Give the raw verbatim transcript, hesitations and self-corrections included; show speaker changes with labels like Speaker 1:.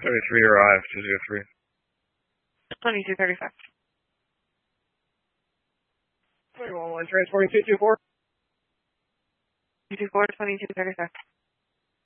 Speaker 1: thirty-three arrived, two zero three.
Speaker 2: twenty-two thirty-five.
Speaker 3: twenty-one, transporting two two four.
Speaker 2: two two four, twenty-two thirty-five.